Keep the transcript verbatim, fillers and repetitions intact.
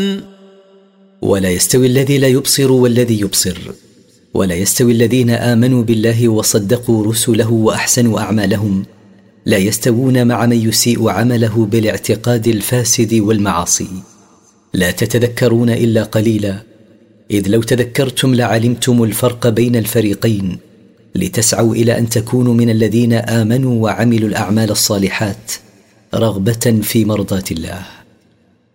ولا يستوي الذي لا يبصر والذي يبصر، ولا يستوي الذين آمنوا بالله وصدقوا رسله وأحسنوا أعمالهم، لا يستوون مع من يسيء عمله بالاعتقاد الفاسد والمعاصي. لا تتذكرون إلا قليلا، إذ لو تذكرتم لعلمتم الفرق بين الفريقين، لتسعوا إلى أن تكونوا من الذين آمنوا وعملوا الأعمال الصالحات رغبة في مرضات الله.